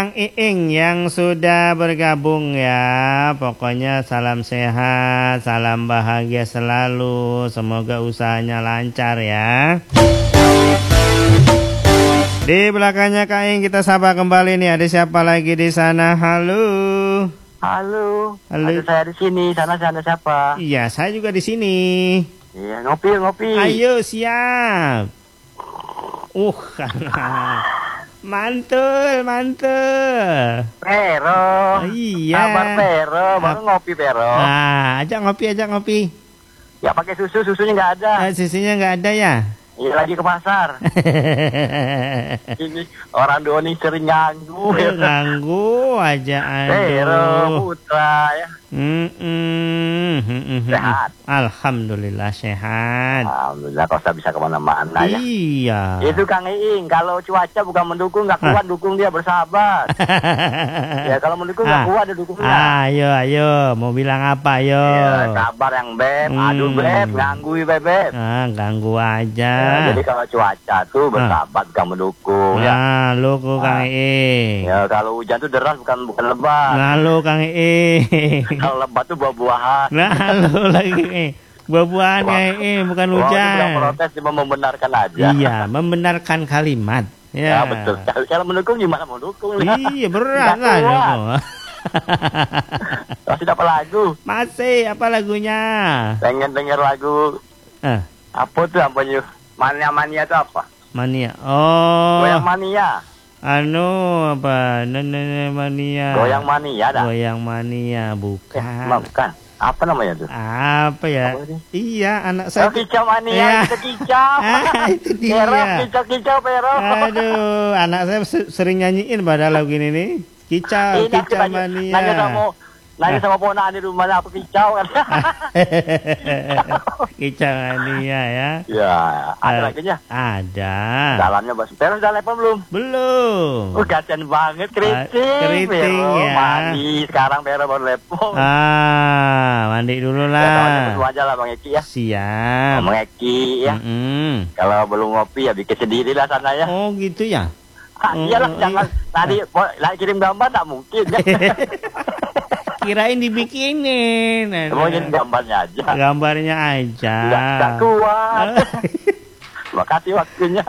Kang Iing yang sudah bergabung ya. Pokoknya salam sehat, salam bahagia selalu. Semoga usahanya lancar ya. Di belakangnya Kang Iing kita sapa kembali nih. Ada siapa lagi di sana? Halo. Halo. Halo. Ada saya di sini. Sana siapa? Iya, saya juga di sini. Iya, ngopi. Ayo siap. Mantul. Pero. Iya. Kabar Pero, baru ngopi Pero. Ajak ngopi. Ya pakai susunya nggak ada. Susunya nggak ada ya? Iya lagi ke pasar. Ini orang Doni sering ganggu. Ganggu aja. Pero putra ya. Sehat. Alhamdulillah sehat. Alhamdulillah kau bisa kemana-mana ya. Iya. Itu Kang Iing, kalau cuaca bukan mendukung nggak kuat dukung dia bersahabat. Ya kalau mendukung nggak kuat dia dukungnya. Ayo, mau bilang apa yo? Ya, kabar yang beb, aduh beb, ganggu beb. Ganggu aja. Ya, jadi kalau cuaca tuh bersahabat bukan mendukung ya. Lu Kang Iing. Ya kalau hujan tuh deras bukan lebat. Lu Kang Iing. Kalau lebat tuh buah-buahan. Lu lagi buah-buahan bukan hujan. Bukan protes, cuma membenarkan aja. Iya, membenarkan kalimat. Ya betul. Kalau mendukung gimana mendukung? Iya berat lah. Masih dapat lagu? Masih, apa lagunya? Pengen denger lagu. Apa tuh namanya? Mania tuh apa? Mania. Oh. Goyang mania. Apa? Mania. Goyang mania dah. Goyang mania bukan. Bukan. Apa namanya tuh? Apa ya? Iya, anak saya. Kicau mania, kicau. Itu dia. Kicau Pero. Aduh, anak saya sering nyanyiin pada lagu ini nih. Kicau mania. Nanya sama ponakan di rumah apa kicau kan? Kicau mania ya. Ya, ada lagunya? Ada. Dalamnya Mas Pero udah level belum? Belum. Kasian banget keriting ya. Mandi sekarang Pero baru level. Mandi dulu lah. Ya, aja lah Bang Eki ya. Siap. Bang Eki ya. Kalau belum ngopi ya bikin sendiri lah sana ya. Oh gitu ya. Iyalah jangan tadi kirim gambar tak mungkin ya. Kirain dibikinin. Mau jadi gambarnya aja. Gambarnya aja. Nggak kuat. Makasih waktunya.